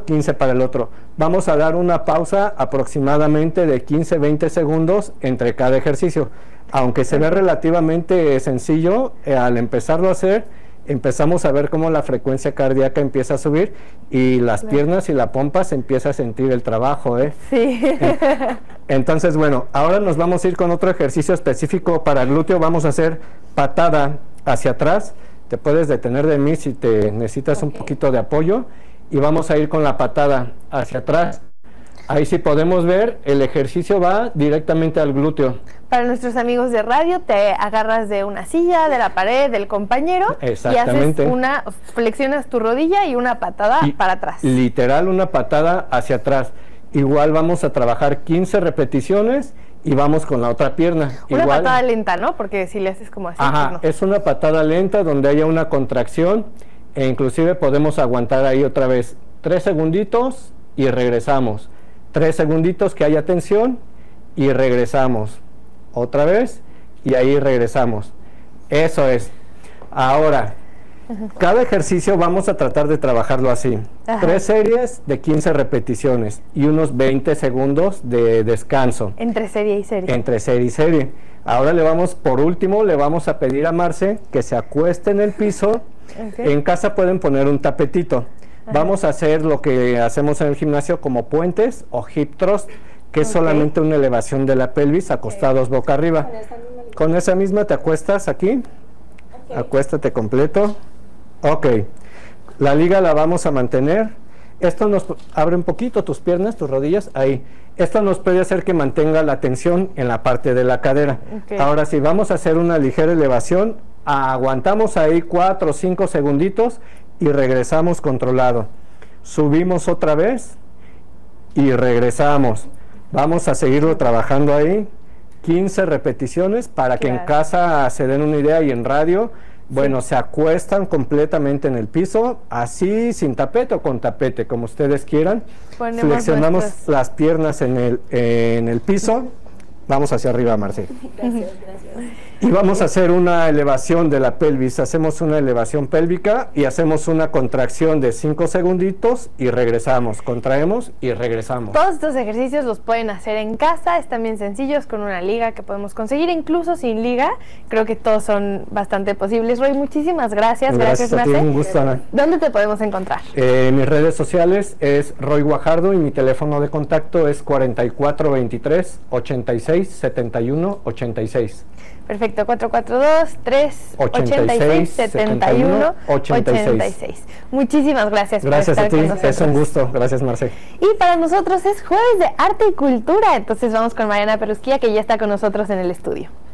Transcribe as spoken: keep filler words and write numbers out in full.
quince para el otro. Vamos a dar una pausa aproximadamente de quince a veinte segundos entre cada ejercicio. Aunque se ve relativamente sencillo, eh, al empezarlo a hacer, empezamos a ver cómo la frecuencia cardíaca empieza a subir y las claro. piernas y la pompa se empieza a sentir el trabajo, ¿eh? Sí. Entonces, bueno, ahora nos vamos a ir con otro ejercicio específico para glúteo. Vamos a hacer patada hacia atrás. Te puedes detener de mí si te necesitas okay. un poquito de apoyo. Y vamos a ir con la patada hacia atrás. Ahí sí podemos ver, el ejercicio va directamente al glúteo. Para nuestros amigos de radio, te agarras de una silla, de la pared, del compañero. Exactamente. Y haces una, flexionas tu rodilla y una patada y para atrás. Literal, una patada hacia atrás. Igual vamos a trabajar quince repeticiones y vamos con la otra pierna. Una Igual, patada lenta, ¿no? Porque si le haces como así. Ajá, pues no. Es una patada lenta donde haya una contracción e inclusive podemos aguantar ahí otra vez tres segunditos y regresamos. Tres segunditos que haya tensión y regresamos. Otra vez y ahí regresamos. Eso es. Ahora, uh-huh. cada ejercicio vamos a tratar de trabajarlo así. Uh-huh. Tres series de quince repeticiones y unos veinte segundos de descanso. Entre serie y serie. Entre serie y serie. Ahora le vamos, por último, le vamos a pedir a Marce que se acueste en el piso. Okay. En casa pueden poner un tapetito. Uh-huh. Vamos a hacer lo que hacemos en el gimnasio como puentes o hip thrust, que es okay. solamente una elevación de la pelvis acostados okay. boca arriba. Con, Con esa misma te acuestas aquí. Okay. Acuéstate completo. Ok. La liga la vamos a mantener. Esto nos abre un poquito tus piernas, tus rodillas, ahí. Esto nos puede hacer que mantenga la tensión en la parte de la cadera. Okay. Ahora sí, vamos a hacer una ligera elevación. Aguantamos ahí cuatro o cinco segunditos y regresamos controlado. Subimos otra vez y regresamos. Vamos a seguirlo trabajando ahí. quince repeticiones para que claro. en casa se den una idea y en radio. Bueno, sí. se acuestan completamente en el piso, así, sin tapete o con tapete, como ustedes quieran. Ponemos Flexionamos nuestros... las piernas en el, eh, en el piso. Vamos hacia arriba, Marce. Gracias, gracias. Y vamos a hacer una elevación de la pelvis. Hacemos una elevación pélvica y hacemos una contracción de cinco segunditos y regresamos. Contraemos y regresamos. Todos estos ejercicios los pueden hacer en casa. Están bien sencillos con una liga que podemos conseguir. Incluso sin liga, creo que todos son bastante posibles. Roy, muchísimas gracias. Gracias, gracias a ti, un gusto, Ana. ¿Dónde te podemos encontrar? Eh, mis redes sociales es Roy Guajardo y mi teléfono de contacto es cuarenta y cuatro veintitrés ochenta y seis setenta y uno ochenta y seis. Perfecto, cuatro cuatro dos, tres ochenta y seis, setenta y uno ochenta y seis. Muchísimas gracias, gracias por estar a ti, con nosotros. Es un gusto. Gracias, Marce. Y para nosotros es Jueves de Arte y Cultura, entonces vamos con Mariana Perusquilla, que ya está con nosotros en el estudio.